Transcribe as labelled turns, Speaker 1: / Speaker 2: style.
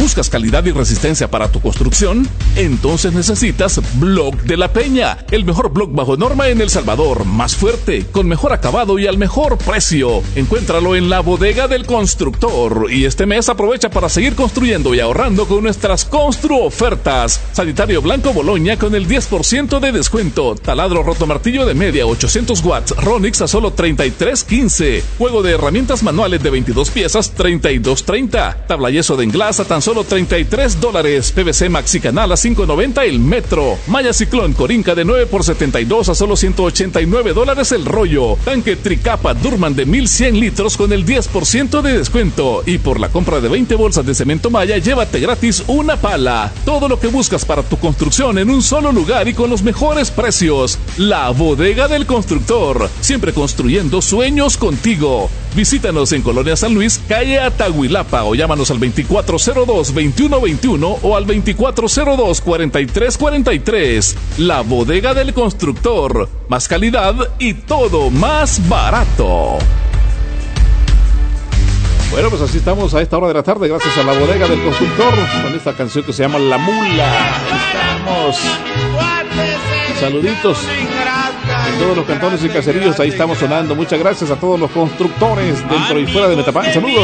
Speaker 1: ¿Buscas calidad y resistencia para tu construcción? Entonces necesitas Block de la Peña, el mejor block bajo norma en El Salvador, más fuerte, con mejor acabado y al mejor precio. Encuéntralo en la Bodega del Constructor. Y este mes aprovecha para seguir construyendo y ahorrando con nuestras Constru ofertas. Sanitario blanco Boloña con el 10% de descuento. Taladro rotomartillo de media 800 watts Ronix a solo $33.15. Juego de herramientas manuales de 22 piezas $32.30. Tabla yeso de englas a tan solo $33. PVC Maxi Canal a $5.90 el metro. Malla Ciclón Corinca de 9 por $72 a solo $189 el rollo. Tanque Tricapa Durman de 1100 litros con el 10% de descuento. Y por la compra de 20 bolsas de cemento Maya, llévate gratis una pala. Todo lo que buscas para tu construcción en un solo lugar y con los mejores precios. La Bodega del Constructor. Siempre construyendo sueños contigo. Visítanos en Colonia San Luis, calle Atahuilapa, o llámanos al 2402-2121 o al 2402-4343. La Bodega del Constructor. Más calidad y todo más barato. Bueno, pues así estamos a esta hora de la tarde, gracias a la Bodega del Constructor, con esta canción que se llama La Mula. Ahí estamos. Saluditos en todos los cantones y caseríos, ahí estamos sonando. Muchas gracias a todos los constructores dentro y fuera de Metapán. Saludos.